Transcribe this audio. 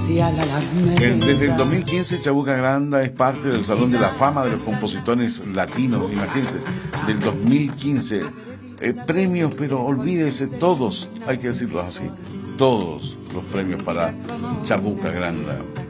Desde el 2015 Chabuca Granda es parte del Salón de la Fama de los Compositores Latinos. Imagínate, del 2015. Premios, pero olvídese, todos, hay que decirlo así, todos los premios para Chabuca Granda.